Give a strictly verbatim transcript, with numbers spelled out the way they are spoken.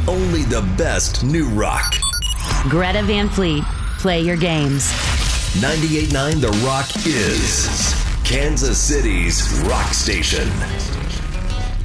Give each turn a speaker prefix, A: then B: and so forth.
A: only the best new rock.
B: Greta Van Fleet, play your games.
A: ninety-eight point nine The Rock is Kansas City's rock station.